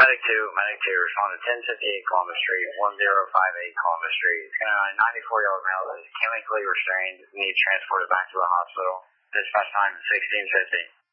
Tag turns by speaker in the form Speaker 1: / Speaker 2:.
Speaker 1: Medic 2, respond to 1058 Columbus Street, 1058 Columbus Street. He's got a 94-year-old male that is chemically restrained, needs transported back to the hospital. Dispatch time 1650.